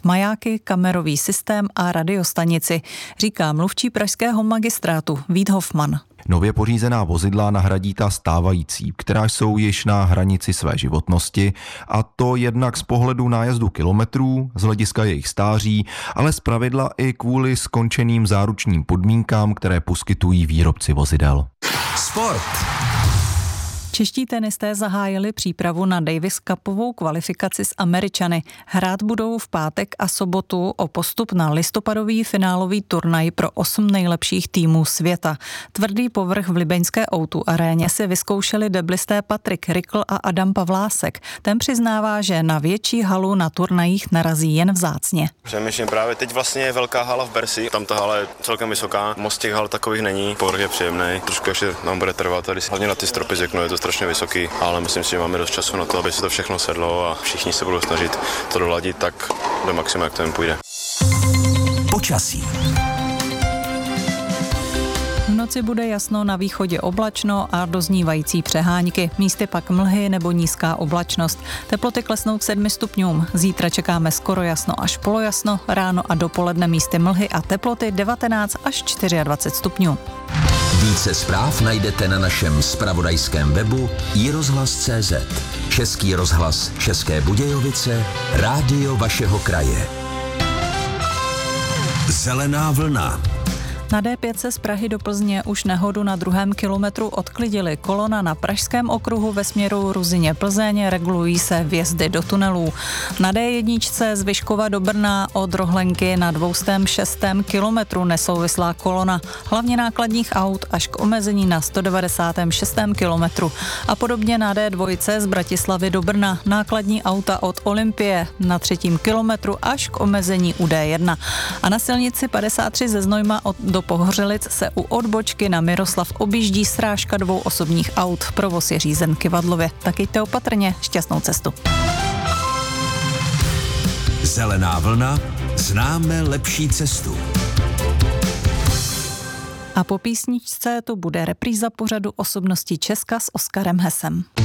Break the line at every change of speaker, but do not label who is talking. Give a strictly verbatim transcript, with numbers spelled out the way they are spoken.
majáky, kamerový systém a radiostanici, říká mluvčí pražského magistrátu Vít Hofman.
Nově pořízená vozidla nahradí ta stávající, která jsou již na hranici své životnosti, a to jednak z pohledu nájezdu kilometrů, z hlediska jejich stáří, ale zpravidla i kvůli skončeným záručním podmínkám, které poskytují výrobci vozidel.
Sport.
Čeští tenisté zahájili přípravu na Davis Cupovou kvalifikaci s Američany. Hrát budou v pátek a sobotu o postup na listopadový finálový turnaj pro osm nejlepších týmů světa. Tvrdý povrch v libeňské ó dva aréně si vyzkoušeli deblisté Patrik Rikl a Adam Pavlásek. Ten přiznává, že na větší halu na turnajích narazí jen vzácně.
Přemýšlím právě teď vlastně je velká hala v Bercy, tam ta hala je celkem vysoká, moc těch hal takových není, povrch je příjemný, trošku ještě nám bude trvat, tady hlavně na ty stropy zvyknu, je to strašně vysoký, ale myslím si, že máme dost času na to, aby se to všechno sedlo a všichni se budou snažit to doladit tak do maxima, jak to jim půjde.
Počasí.
V noci bude jasno, na východě oblačno a doznívající přehánky. Místy pak mlhy nebo nízká oblačnost. Teploty klesnou k sedmi stupňům. Zítra čekáme skoro jasno až polojasno, ráno a dopoledne místy mlhy a teploty devatenáct až dvacet čtyři stupňů.
Více zpráv najdete na našem zpravodajském webu i rozhlas tečka cé zet. Český rozhlas České Budějovice, rádio vašeho kraje. Zelená vlna.
Na dé pět se z Prahy do Plzně už nehodu na druhém kilometru odklidili. Kolona na pražském okruhu ve směru Ruzyně Plzeň, regulují se vjezdy do tunelů. Na dé jedna z Vyškova do Brna od Rohlenky na dvě stě šest kilometru nesouvislá kolona, hlavně nákladních aut až k omezení na sto devadesát šest kilometru. A podobně na dé dva z Bratislavy do Brna nákladní auta od Olympie na třetím kilometru až k omezení u dé jedna. A na silnici padesát tři ze Znojma od do Pohořelic se u odbočky na Miroslav objíždí srážka dvou osobních aut. Provoz je řízen kyvadlově. Tak jděte opatrně, šťastnou cestu.
Zelená vlna, známe lepší cestu.
A po písničce to bude repríza pořadu Osobnosti Česka s Oskarem Hesem.